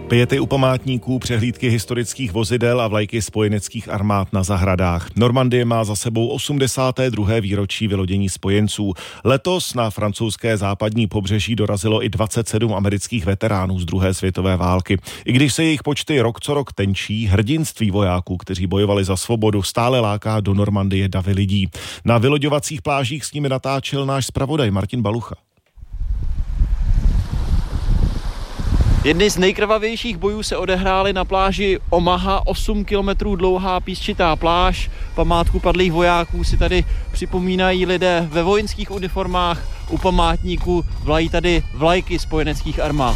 Piety u památníků, přehlídky historických vozidel a vlajky spojeneckých armád na zahradách. Normandie má za sebou 82. výročí vylodění spojenců. Letos na francouzské západní pobřeží dorazilo i 27 amerických veteránů z druhé světové války. I když se jejich počty rok co rok tenčí, hrdinství vojáků, kteří bojovali za svobodu, stále láká do Normandie davy lidí. Na vyloďovacích plážích s nimi natáčel náš zpravodaj Martin Balucha. Jedny z nejkrvavějších bojů se odehrály na pláži Omaha, 8 kilometrů dlouhá písčitá pláž. Památku padlých vojáků si tady připomínají lidé ve vojenských uniformách. U památníku vlají tady vlajky spojeneckých armád.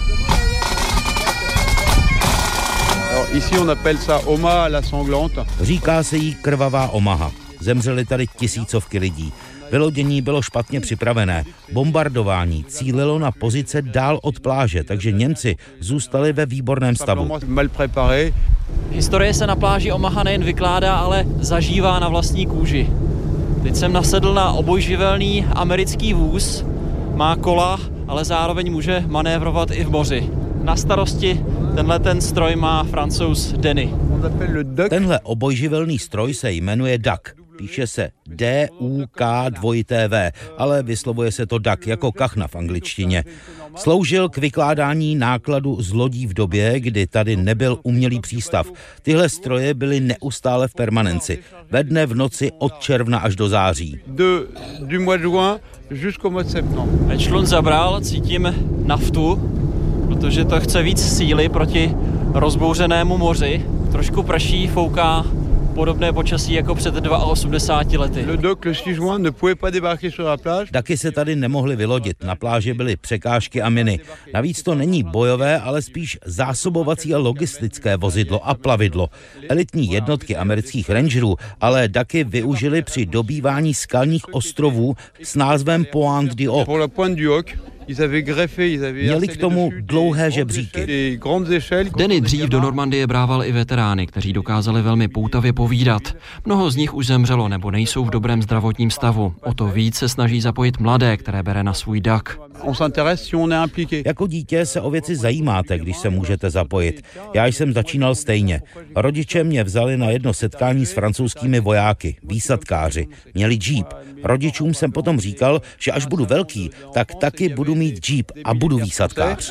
Říká se jí krvavá Omaha. Zemřely tady tisícovky lidí. Vylodění bylo špatně připravené. Bombardování cílilo na pozice dál od pláže, takže Němci zůstali ve výborném stavu. Historie se na pláži Omaha nejen vykládá, ale zažívá na vlastní kůži. Teď jsem nasedl na obojživelný americký vůz. Má kola, ale zároveň může manévrovat i v moři. Na starosti ten stroj má Francouz Denny. Tenhle obojživelný stroj se jmenuje DUK. Píše se D-U-K-2-T-V, ale vyslovuje se to DUK jako kachna v angličtině. Sloužil k vykládání nákladu z lodí v době, kdy tady nebyl umělý přístav. Tyhle stroje byly neustále v permanenci. Ve dne v noci od června až do září. Člun zabral, cítím naftu, protože to chce víc síly proti rozbouřenému moři. Trošku prší, fouká podobné počasí jako před 82 lety. Daky se tady nemohly vylodit, na pláži byly překážky a miny. Navíc to není bojové, ale spíš zásobovací a logistické vozidlo a plavidlo. Elitní jednotky amerických rangerů ale Daky využili při dobývání skalních ostrovů s názvem Pointe du Hoc. Měli k tomu dlouhé žebříky. Denny dřív do Normandie brával i veterány, kteří dokázali velmi poutavě povídat. Mnoho z nich už zemřelo nebo nejsou v dobrém zdravotním stavu. O to víc se snaží zapojit mladé, které bere na svůj DUK. Jako dítě se o věci zajímáte, když se můžete zapojit. Já jsem začínal stejně. Rodiče mě vzali na jedno setkání s francouzskými vojáky, výsadkáři. Měli džíp. Rodičům jsem potom říkal, že až budu velký, tak taky budu mít džíp a budu výsadkář.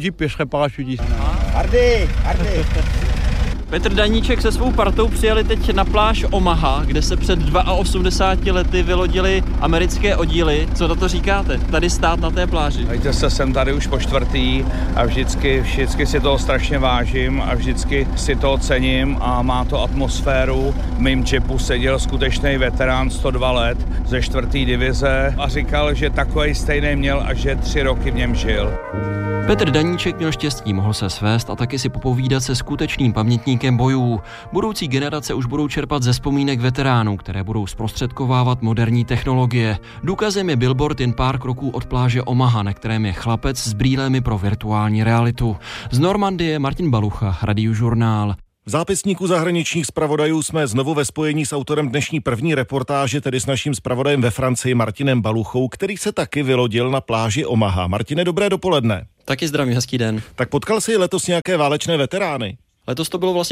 Petr Daníček se svou partou přijeli teď na pláž Omaha, kde se před 82 lety vylodily americké oddíly. Co na to říkáte? Tady stát na té pláži. Víte se, jsem tady už po čtvrtý a vždycky si toho strašně vážím a vždycky si to cením a má to atmosféru. V mým džipu seděl skutečný veterán 102 let ze 4. divize a říkal, že takovej stejný měl a že 3 roky v něm žil. Petr Daníček měl štěstí, mohl se svést a taky si popovídat se skutečným pamětníkem bojů. Budoucí generace už budou čerpat ze vzpomínek veteránů, které budou zprostředkovávat moderní technologie. Důkazem je billboard jen pár kroků od pláže Omaha, na kterém je chlapec s brýlemi pro virtuální realitu. Z Normandie Martin Balucha, Radiožurnál. V zápisníku zahraničních zpravodajů jsme znovu ve spojení s autorem dnešní první reportáže, tedy s naším zpravodajem ve Francii Martinem Baluchou, který se taky vylodil na pláži Omaha. Martine, dobré dopoledne. Taky zdravím, hezký den. Tak potkal jsi letos nějaké válečné veterány? Letos to bylo vlastně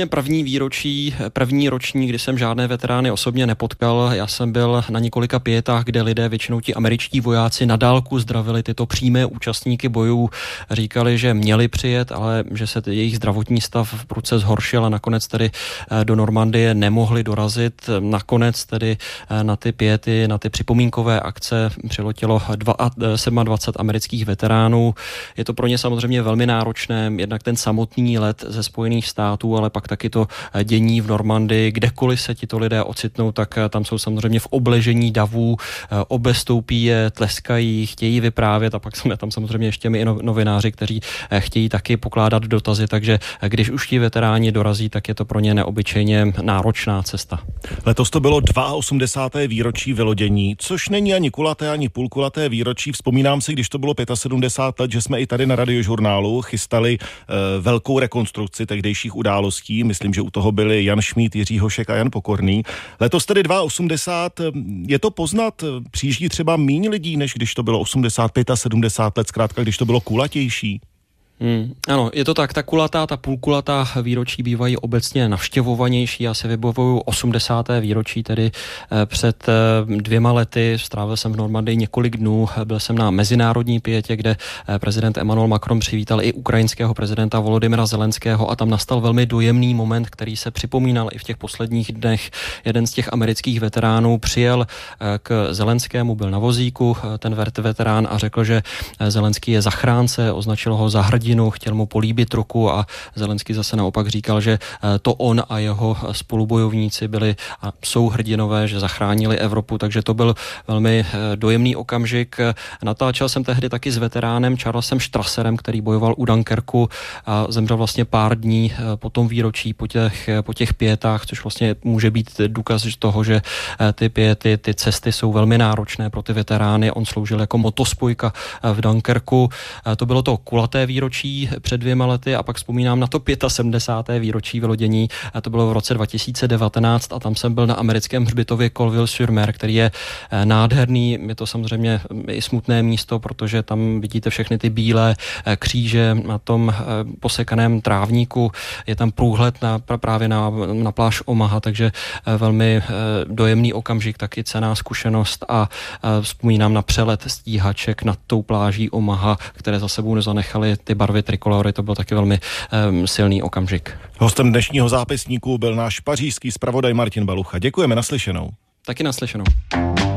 první roční, kdy jsem žádné veterány osobně nepotkal. Já jsem byl na několika pietách, kde lidé, většinou ti američtí vojáci, na dálku zdravili tyto přímé účastníky bojů. Říkali, že měli přijet, ale že se jejich zdravotní stav prudce zhoršil a nakonec tedy do Normandie nemohli dorazit. Nakonec tedy na ty piety, na ty připomínkové akce přiletělo 27 amerických veteránů. Je to pro ně samozřejmě velmi náročné, jednak ten samotný let ze Spojených států, ale pak taky to dění v Normandii, kdekoliv se tito lidé ocitnou, tak tam jsou samozřejmě v obležení davů, obestoupí je, tleskají, chtějí vyprávět a pak jsme tam samozřejmě ještě my i novináři, kteří chtějí taky pokládat dotazy, takže když už ti veteráni dorazí, tak je to pro ně neobyčejně náročná cesta. Letos to bylo 82. výročí vylodění, což není ani kulaté, ani půlkulaté výročí. Vzpomínám si, když to bylo 75 let, že jsme i tady na Radiožurnálu chystali velkou rekonstrukci tehdejších událostí. Myslím, že u toho byli Jan Šmíd, Jiří Hošek a Jan Pokorný. Letos tedy 82. Je to poznat, přijíždí třeba míň lidí, než když to bylo 85 a 70 let, zkrátka, když to bylo kulatější? Ano, je to tak, ta půlkulatá výročí bývají obecně navštěvovanější. Já si vybavuju 80. výročí, tedy před 2 lety. Strávil jsem v Normandii několik dnů, byl jsem na mezinárodní pietě, kde prezident Emmanuel Macron přivítal i ukrajinského prezidenta Volodymyra Zelenského a tam nastal velmi dojemný moment, který se připomínal i v těch posledních dnech. Jeden z těch amerických veteránů přijel k Zelenskému, byl na vozíku, ten veterán, a řekl, že Zelenský je zachránce, označil ho za hrdinu, chtěl mu políbit ruku a Zelenský zase naopak říkal, že to on a jeho spolubojovníci byli a jsou hrdinové, že zachránili Evropu, takže to byl velmi dojemný okamžik. Natáčel jsem tehdy taky s veteránem Charlesem Strasserem, který bojoval u Dunkerku a zemřel vlastně pár dní po tom výročí, po těch pietách, což vlastně může být důkaz toho, že ty piety, ty cesty jsou velmi náročné pro ty veterány. On sloužil jako motospojka v Dunkerku. To bylo to kulaté výročí před 2 lety a pak vzpomínám na to 75. výročí vylodění. To bylo v roce 2019 a tam jsem byl na americkém hřbitově Colville-sur-Mer, který je nádherný. Je to samozřejmě i smutné místo, protože tam vidíte všechny ty bílé kříže na tom posekaném trávníku. Je tam průhled právě na pláž Omaha, takže velmi dojemný okamžik, taky cenná zkušenost a vzpomínám na přelet stíhaček nad tou pláží Omaha, které za sebou nezanechaly ty barvy trikolory, to byl taky velmi silný okamžik. Hostem dnešního zápisníku byl náš pařížský zpravodaj Martin Balucha. Děkujeme, naslyšenou. Taky naslyšenou.